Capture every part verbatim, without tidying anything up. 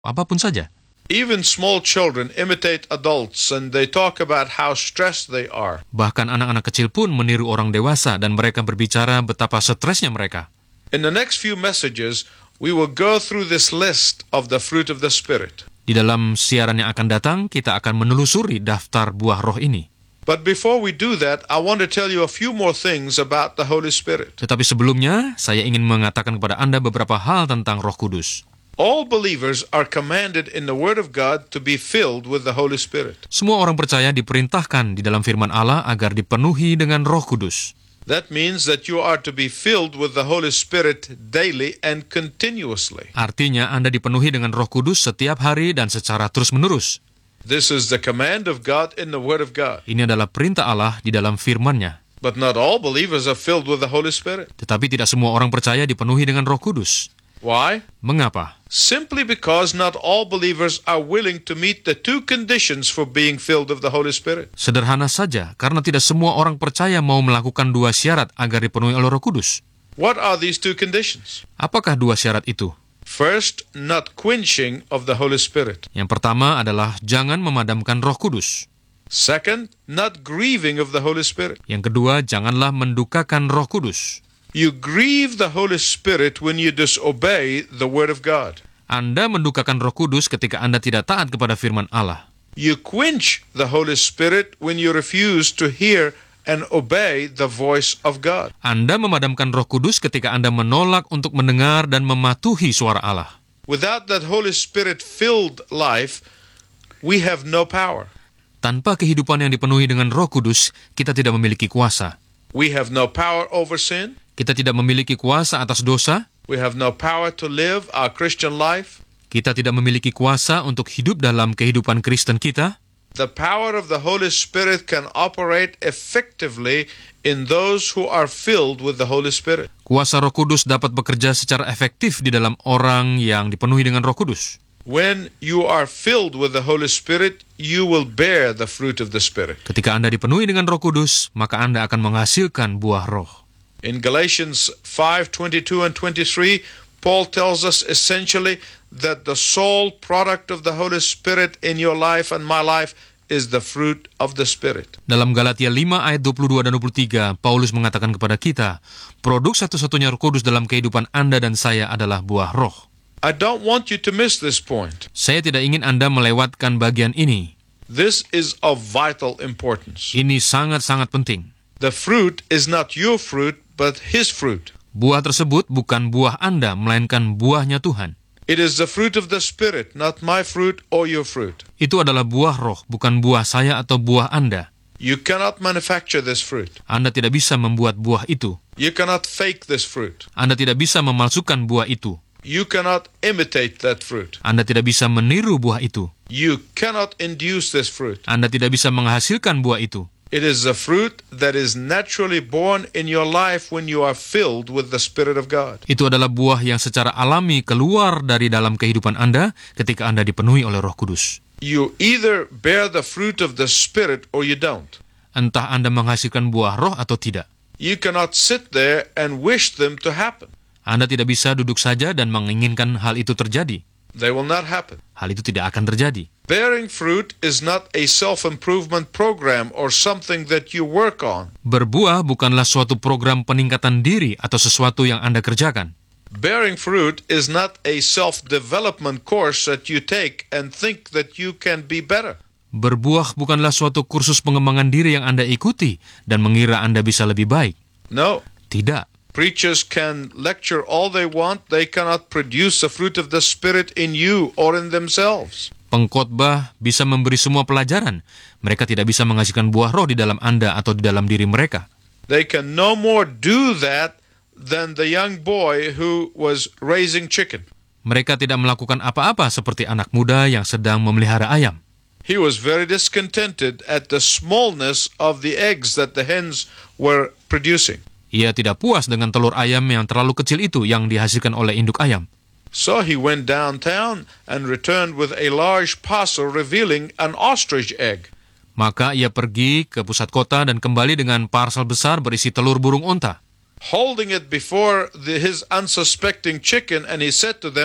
apapun saja. Even small children imitate adults and they talk about how stressed they are. Bahkan anak-anak kecil pun meniru orang dewasa dan mereka berbicara betapa stresnya mereka. In the next few messages, we will go through this list of the fruit of the Spirit. Di dalam siaran yang akan datang, kita akan menelusuri daftar buah roh ini. But before we do that, I want to tell you a few more things about the Holy Spirit. Tetapi sebelumnya, saya ingin mengatakan kepada Anda beberapa hal tentang Roh Kudus. All believers are commanded in the Word of God to be filled with the Holy Spirit. Semua orang percaya diperintahkan di dalam firman Allah agar dipenuhi dengan Roh Kudus. That means that you are to be filled with the Holy Spirit daily and continuously. Artinya Anda dipenuhi dengan Roh Kudus setiap hari dan secara terus-menerus. This is the command of God in the Word of God. Ini adalah perintah Allah di dalam firman-Nya. But not all believers are filled with the Holy Spirit. Tetapi tidak semua orang percaya dipenuhi dengan Roh Kudus. Why? Mengapa? Simply because not all believers are willing to meet the two conditions for being filled of the Holy Spirit. Sederhana saja, karena tidak semua orang percaya mau melakukan dua syarat agar dipenuhi oleh Roh Kudus. What are these two conditions? Apakah dua syarat itu? First, not quenching of the Holy Spirit. Yang pertama adalah jangan memadamkan Roh Kudus. Second, not grieving of the Holy Spirit. Yang kedua, janganlah mendukakan Roh Kudus. You grieve the Holy Spirit when you disobey the Word of God. Anda mendukakan Roh Kudus ketika Anda tidak taat kepada firman Allah. You quench the Holy Spirit when you refuse to hear and obey the voice of God. Anda memadamkan Roh Kudus ketika Anda menolak untuk mendengar dan mematuhi suara Allah. Without that Holy Spirit-filled life, we have no power. Tanpa kehidupan yang dipenuhi dengan Roh Kudus, kita tidak memiliki kuasa. We have no power over sin. Kita tidak memiliki kuasa atas dosa. We have no power to live our Christian life. Kita tidak memiliki kuasa untuk hidup dalam kehidupan Kristen kita. The power of the Holy Spirit can operate effectively in those who are filled with the Holy Spirit. Kuasa Roh Kudus dapat bekerja secara efektif di dalam orang yang dipenuhi dengan Roh Kudus. When you are filled with the Holy Spirit, you will bear the fruit of the Spirit. Ketika Anda dipenuhi dengan Roh Kudus, maka Anda akan menghasilkan buah roh. In Galatians five twenty-two and twenty-three, Paul tells us essentially that the sole product of the Holy Spirit in your life and my life is the fruit of the Spirit. Dalam Galatia lima ayat dua puluh dua dan dua puluh tiga, Paulus mengatakan kepada kita, produk satu-satunya Roh Kudus dalam kehidupan Anda dan saya adalah buah roh. I don't want you to miss this point. Saya tidak ingin Anda melewatkan bagian ini. This is of vital importance. Ini sangat-sangat penting. The fruit is not your fruit, but His fruit. Buah tersebut bukan buah Anda, melainkan buahnya Tuhan. It is the fruit of the Spirit, not my fruit or your fruit. Itu adalah buah roh, bukan buah saya atau buah Anda. You cannot manufacture this fruit. Anda tidak bisa membuat buah itu. You cannot fake this fruit. Anda tidak bisa memalsukan buah itu. You cannot imitate that fruit. Anda tidak bisa meniru buah itu. You cannot induce this fruit. Anda tidak bisa menghasilkan buah itu. It is a fruit that is naturally born in your life when you are filled with the Spirit of God. Itu adalah buah yang secara alami keluar dari dalam kehidupan Anda ketika Anda dipenuhi oleh Roh Kudus. You either bear the fruit of the Spirit or you don't. Entah Anda menghasilkan buah roh atau tidak. You cannot sit there and wish them to happen. Anda tidak bisa duduk saja dan menginginkan hal itu terjadi. They will not happen. Hal itu tidak akan terjadi. Bearing fruit is not a self-improvement program or something that you work on. Berbuah bukanlah suatu program peningkatan diri atau sesuatu yang Anda kerjakan. Bearing fruit is not a self-development course that you take and think that you can be better. Berbuah bukanlah suatu kursus pengembangan diri yang Anda ikuti dan mengira Anda bisa lebih baik. No. Tidak. Preachers can lecture all they want. They cannot produce the fruit of the Spirit in you or in themselves. Pengkhotbah bisa memberi semua pelajaran. Mereka tidak bisa menghasilkan buah roh di dalam Anda atau di dalam diri mereka. They can no more do that than the young boy who was raising chicken. Mereka tidak melakukan apa-apa seperti anak muda yang sedang memelihara ayam. He was very discontented at the smallness of the eggs that the hens were producing. Ia tidak puas dengan telur ayam yang terlalu kecil itu yang dihasilkan oleh induk ayam. So he went downtown and returned with a large parcel revealing an ostrich egg. Maka ia pergi ke pusat kota dan kembali dengan parsel besar berisi telur burung onta. Holding it before the, his unsuspecting chicken, and he said to them,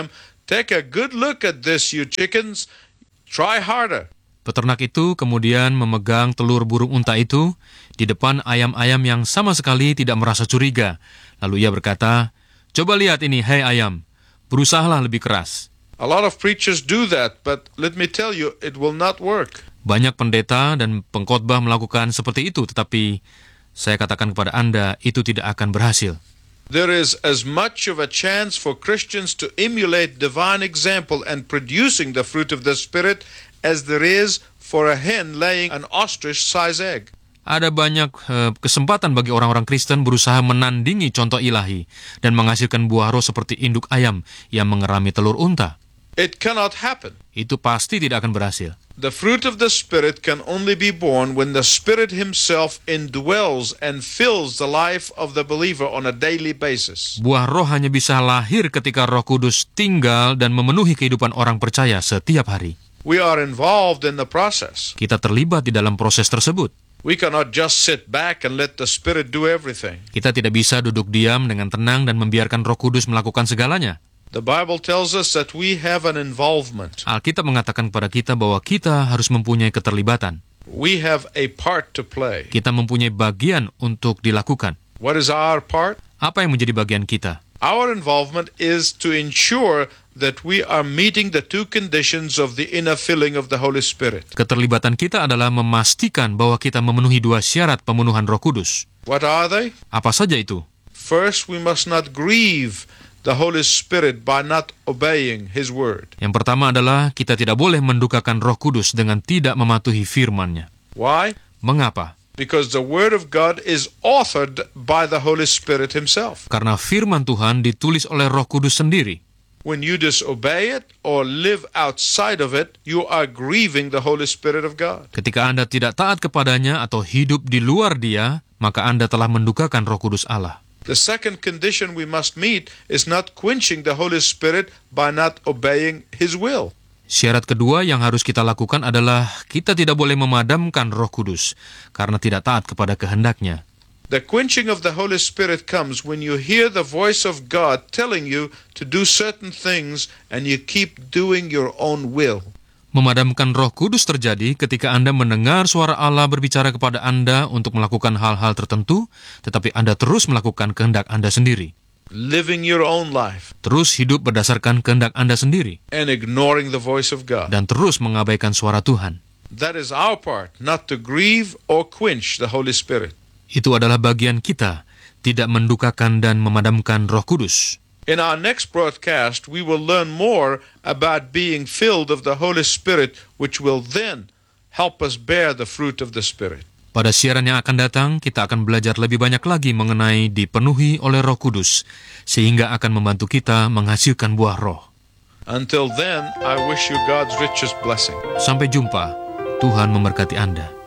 Take a good look at this, you chickens. Try harder. Peternak itu kemudian memegang telur burung unta itu di depan ayam-ayam yang sama sekali tidak merasa curiga. Lalu ia berkata, "Coba lihat ini, hei ayam, berusahalah lebih keras." A lot of preachers do that, but let me tell you, it will not work. Banyak pendeta dan pengkhotbah melakukan seperti itu, tetapi saya katakan kepada Anda, itu tidak akan berhasil. There is as much of a chance for Christians to emulate divine example and producing the fruit of the Spirit as there is for a hen laying an ostrich-sized egg. Ada banyak eh, kesempatan bagi orang-orang Kristen berusaha menandingi contoh ilahi dan menghasilkan buah roh seperti induk ayam yang mengerami telur unta. It cannot happen. Itu pasti tidak akan berhasil. The fruit of the Spirit can only be born when the Spirit Himself indwells and fills the life of the believer on a daily basis. Buah roh hanya bisa lahir ketika Roh Kudus tinggal dan memenuhi kehidupan orang percaya setiap hari. We are involved in the process. Kita terlibat di dalam proses tersebut. We cannot just sit back and let the Spirit do everything. Kita tidak bisa duduk diam dengan tenang dan membiarkan Roh Kudus melakukan segalanya. The Bible tells us that we have an involvement. Alkitab mengatakan kepada kita bahwa kita harus mempunyai keterlibatan. We have a part to play. Kita mempunyai bagian untuk dilakukan. What is our part? Apa yang menjadi bagian kita? Our involvement is to ensure that we are meeting the two conditions of the inner filling of the Holy Spirit. Keterlibatan kita adalah memastikan bahwa kita memenuhi dua syarat pemenuhan Roh Kudus. What are they? Apa saja itu? First, we must not grieve the Holy Spirit by not obeying His word. Yang pertama adalah kita tidak boleh mendukakan Roh Kudus dengan tidak mematuhi firman-Nya. Why? Mengapa? Because the word of God is authored by the Holy Spirit Himself. Karena firman Tuhan ditulis oleh Roh Kudus sendiri. When you disobey it or live outside of it, you are grieving the Holy Spirit of God. Ketika Anda tidak taat kepadanya atau hidup di luar Dia, maka Anda telah mendukakan Roh Kudus Allah. The second condition we must meet is not quenching the Holy Spirit by not obeying His will. Syarat kedua yang harus kita lakukan adalah kita tidak boleh memadamkan Roh Kudus karena tidak taat kepada kehendak-Nya. The quenching of the Holy Spirit comes when you hear the voice of God telling you to do certain things and you keep doing your own will. Memadamkan Roh Kudus terjadi ketika Anda mendengar suara Allah berbicara kepada Anda untuk melakukan hal-hal tertentu, tetapi Anda terus melakukan kehendak Anda sendiri. Living your own life Terus hidup berdasarkan kehendak Anda sendiri, and ignoring the voice of God. dan terus mengabaikan suara Tuhan. That is our part, not to grieve or quench the Holy Spirit. Itu adalah bagian kita, tidak mendukakan dan memadamkan Roh Kudus. In our next broadcast, we will learn more about being filled of the Holy Spirit, which will then help us bear the fruit of the Spirit. Pada siaran yang akan datang, kita akan belajar lebih banyak lagi mengenai dipenuhi oleh Roh Kudus, sehingga akan membantu kita menghasilkan buah roh. Until then, I wish you God's richest blessing. Sampai jumpa, Tuhan memberkati Anda.